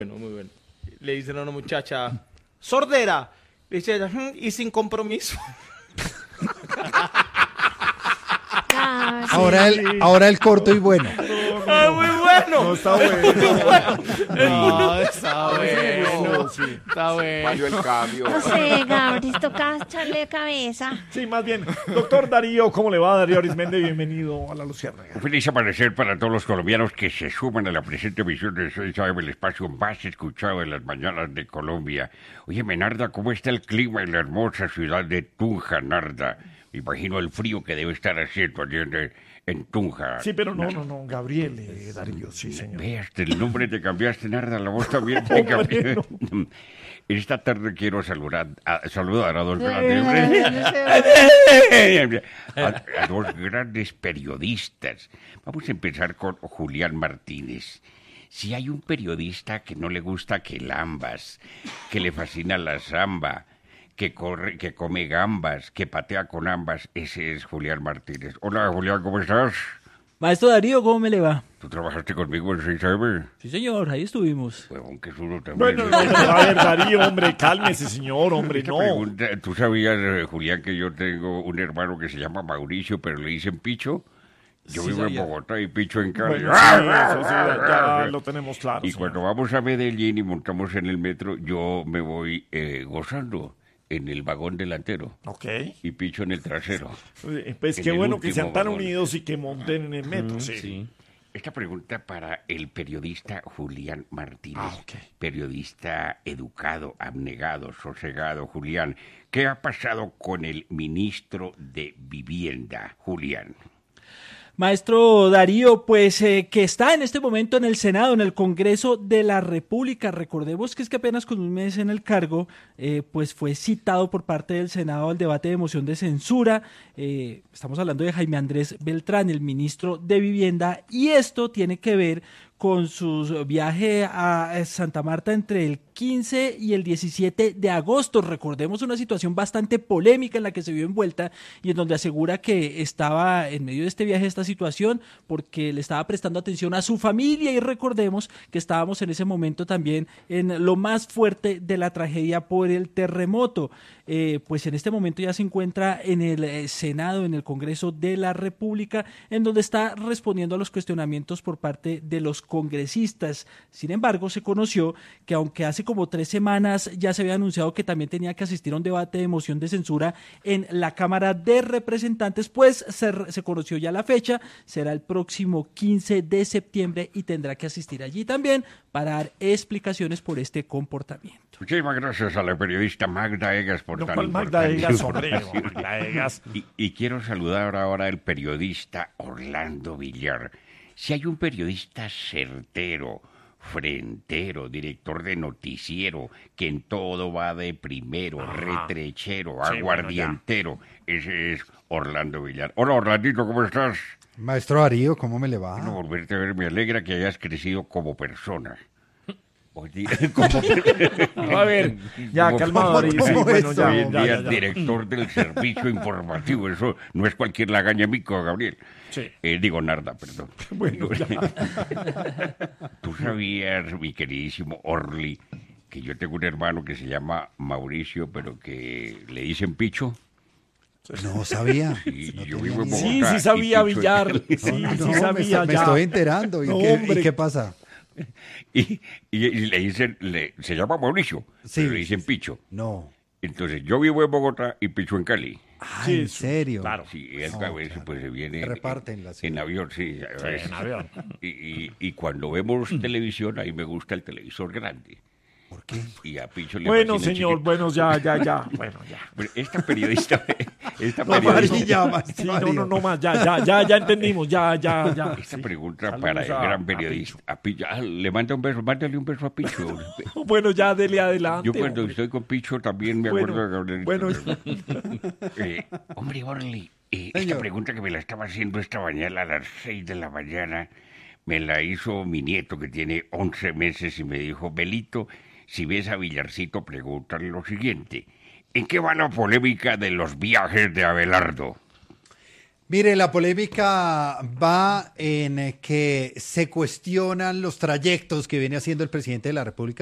Bueno, muy bueno. Le dicen a una muchacha, sordera. Le dice ella, y sin compromiso. Ah, sí. Ahora el corto y bueno. Muy bueno. No, está bueno. No, Está bueno. Está bueno. Valió el cambio. No sé, Gabriel, toca echarle cabeza. Sí, más bien. Doctor Darío, ¿cómo le va? Darío Arismendi, bienvenido a La Luciérnaga. Un feliz amanecer para todos los colombianos que se suman a la presente emisión de Soy Sabe, el espacio más escuchado en las mañanas de Colombia. Oye, Narda, ¿cómo está el clima en la hermosa ciudad de Tunja, Narda? Me imagino el frío que debe estar haciendo allí en Tunja. Sí, pero no, Gabriel, Darío, sí, señor. Ve, hasta el nombre te cambiaste, Narda, la voz también te cambió. Esta tarde quiero saludar a don a dos grandes periodistas. Vamos a empezar con Julián Martínez. Si hay un periodista que no le gusta que lambas, que le fascina la samba, que corre, que come gambas, que patea con ambas, ese es Julián Martínez. Hola, Julián, ¿cómo estás? Maestro Darío, ¿cómo me le va? ¿Tú trabajaste conmigo en 6AM? Sí, señor, ahí estuvimos. Huevón, que es uno también. Bueno, a ver, Darío, hombre, cálmese, señor, hombre, Esta no. pregunta, ¿tú sabías, Julián, que yo tengo un hermano que se llama Mauricio, pero le dicen Picho? Yo Sí, vivo sabía. en Bogotá y Picho en Cali. Bueno, sí, eso sí, ya lo tenemos claro. Y señor. cuando vamos a Medellín y montamos en el metro, yo me voy gozando en el vagón delantero Ok. y Picho en el trasero. Pues En qué el bueno que último sean tan vagón. unidos y que monten en el metro, sí. Esta pregunta para el periodista Julián Martínez. Ok. Periodista educado, abnegado, sosegado. Julián, ¿qué ha pasado con el ministro de Vivienda, Julián? Maestro Darío, pues que está en este momento en el Senado, en el Congreso de la República. Recordemos que es que apenas con un mes en el cargo, pues fue citado por parte del Senado al debate de moción de censura. Estamos hablando de Jaime Andrés Beltrán, el ministro de Vivienda, y esto tiene que ver con su viaje a Santa Marta entre el 15 y el 17 de agosto. Recordemos una situación bastante polémica en la que se vio envuelta y en donde asegura que estaba en medio de este viaje, de esta situación, porque le estaba prestando atención a su familia, y recordemos que estábamos en ese momento también en lo más fuerte de la tragedia por el terremoto. Pues en este momento ya se encuentra en el Senado, en el Congreso de la República, en donde está respondiendo a los cuestionamientos por parte de los congresistas. Sin embargo, se conoció que aunque hace como 3 semanas ya se había anunciado que también tenía que asistir a un debate de moción de censura en la Cámara de Representantes, pues se conoció ya la fecha, será el próximo 15 de septiembre y tendrá que asistir allí también para dar explicaciones por este comportamiento. Muchísimas gracias a la periodista Magda Egas por No, tan ¿cuál Magda importante Egas, hombre? información. Magda Egas. Y quiero saludar ahora al periodista Orlando Villar. Si hay un periodista certero, frentero, director de noticiero, que en todo va de primero, retrechero, Sí, aguardientero, ese es Orlando Villar. Hola, Orlandito, ¿cómo estás? Maestro Darío, ¿cómo me le va? Bueno, volverte a ver, me alegra que hayas crecido como persona. Oye, A ver, ya, calmado, Darío. Sí, bueno, ya, Hoy en día, ya. director del servicio informativo, eso no es cualquier lagañamico, Gabriel. Sí. Digo, Narda, perdón. Bueno, ya. ¿Tú sabías, mi queridísimo Orly, que yo tengo un hermano que se llama Mauricio, pero que le dicen Picho? No sabía. Y No yo tenía vivo en ni idea. Sí, Bogotá. sí sabía, y Picho- Villar. Sí, No, sí no, sabía, me ya. estoy enterando. ¿Y, No, qué, hombre. y qué pasa? y le dicen, se llama Mauricio, Sí. pero le dicen Picho. No. Entonces, yo vivo en Bogotá y Picho en Cali. Ah, Sí, ¿en serio? claro. Sí, él No, a veces claro. pues se viene Reparten la en avión, sí. A veces. En avión. Y cuando vemos televisión, ahí me gusta el televisor grande. ¿Por qué? Y a Picho le Bueno, fascina el señor, chiquito. bueno, ya. Bueno, ya. Pero esta periodista, esta No, periodista, Mari, ya, Maestro Sí, Darío. no más, ya entendimos, ya. esta Sí. pregunta Saludos para el a- gran a periodista, a Picho. Le manda un beso, mándale un beso a Picho. Bueno, ya, dele adelante. Yo cuando hombre. estoy con Picho también me acuerdo de Gabriel. Bueno, Hombre, Orly, esta Señor. pregunta que me la estaba haciendo esta mañana a las 6 de la mañana, me la hizo mi nieto que tiene 11 meses y me dijo, Belito, si ves a Villarcito, pregúntale lo siguiente. ¿En qué va la polémica de los viajes de Abelardo? Mire, la polémica va en que se cuestionan los trayectos que viene haciendo el presidente de la República